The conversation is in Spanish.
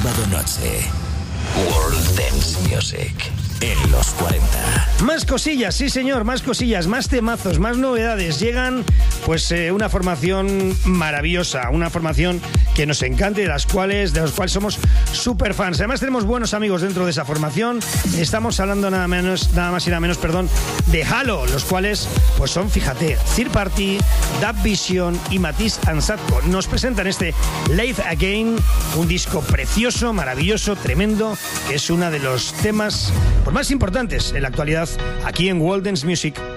sábado noche. World Dance Music en los 40. Más cosillas, sí señor, más cosillas, más temazos, más novedades. Llegan pues una formación maravillosa, una formación que nos encanta y de los cuales somos súper fans. Además tenemos buenos amigos dentro de esa formación. Estamos hablando nada más y nada menos, de Halo, los cuales pues son, fíjate, Third Party, Dub Vision y Matisse Ansatko. Nos presentan este Live Again, un disco precioso, maravilloso, tremendo, que es uno de los temas pues más importantes en la actualidad aquí en World Dance Music.